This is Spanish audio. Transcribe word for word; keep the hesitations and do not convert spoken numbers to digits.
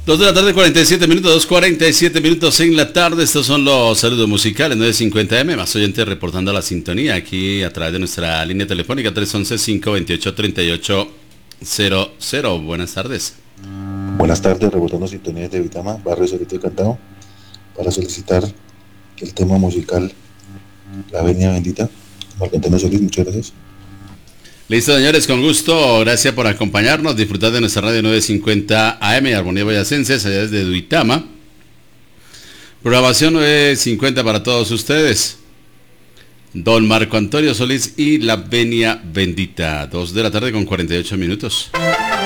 dos de la tarde, cuarenta y siete minutos, dos cuarenta y siete minutos en la tarde. Estos son los saludos musicales, nueve cincuenta eme, más oyentes reportando la sintonía aquí a través de nuestra línea telefónica tres once, cinco veintiocho, treinta y ocho cero cero. Buenas tardes. Buenas tardes, reportando sintonía de Vitama, barrio Cerrito de Cantao, para solicitar el tema musical La Venia Bendita. Marco Antonio Solís, muchas gracias. Listo, señores, con gusto. Gracias por acompañarnos. Disfrutar de nuestra radio nueve cincuenta A M, Armonía Boyacenses, allá desde Duitama. Programación nueve cincuenta para todos ustedes. Don Marco Antonio Solís y La Venia Bendita. dos de la tarde con cuarenta y ocho minutos.